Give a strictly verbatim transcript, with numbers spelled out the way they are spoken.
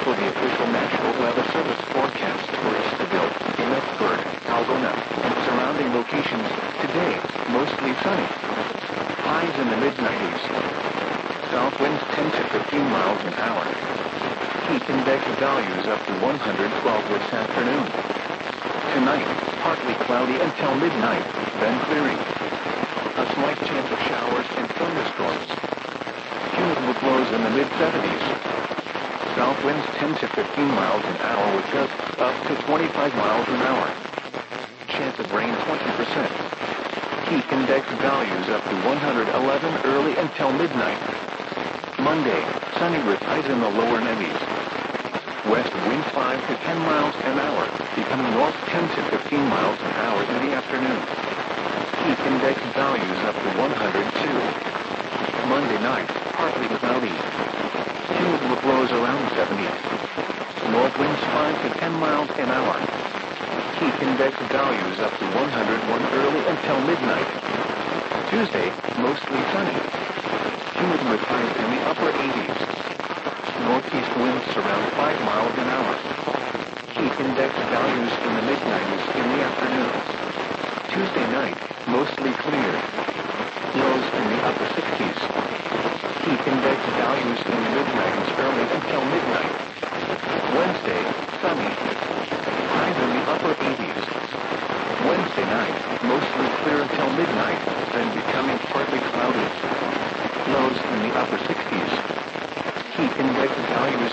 for the official National Weather Service forecast for Easterville, Emmetsburg, Algona, and surrounding locations. Today, mostly sunny. Highs in the mid nineties. South winds ten to fifteen miles an hour. Heat index values up to one hundred twelve this afternoon. Tonight, partly cloudy until midnight, then clearing. A slight chance of showers and thunderstorms. Humid blows in the mid seventies. South winds ten to fifteen miles an hour with gusts up to twenty-five miles an hour. Chance of rain twenty percent. Heat index values up to one hundred eleven early until midnight. Monday, sunny with highs in the lower nineties. West winds five to ten miles an hour, becoming north ten to fifteen miles an hour in the afternoon. Heat index values up to one hundred two. Monday night, partly cloudy. Humid blows around seventy. North winds five to ten miles an hour. Heat index values up to one hundred one early until midnight. Tuesday, mostly sunny. Humid with highs in the upper eighties. Northeast winds around five miles an hour. Heat index values in the mid nineties in the afternoon. Tuesday night, mostly clear. Lows in the upper sixties. Heat index values in the mid nineties early until midnight. Wednesday, sunny.